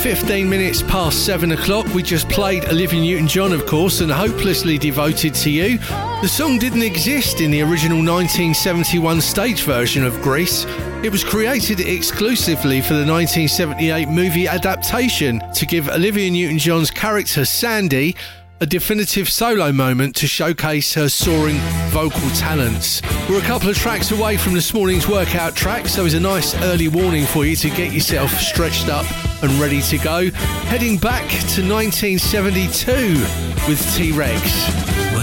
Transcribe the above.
15 minutes past 7 o'clock, we just played Olivia Newton-John, of course, and Hopelessly Devoted to You. The song didn't exist in the original 1971 stage version of Grease. It was created exclusively for the 1978 movie adaptation to give Olivia Newton-John's character Sandy a definitive solo moment to showcase her soaring vocal talents. We're a couple of tracks away from this morning's workout track, so it's a nice early warning for you to get yourself stretched up and ready to go. Heading back to 1972 with T-Rex.